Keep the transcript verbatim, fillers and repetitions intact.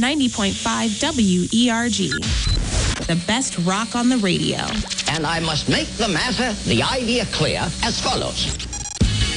ninety point five W E R G. The best rock on the radio. And I must make the matter, the idea clear as follows.